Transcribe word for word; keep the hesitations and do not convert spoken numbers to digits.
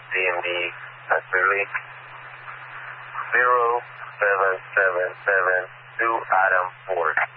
D M D clearly. zero seven seven seven two Adam Ford.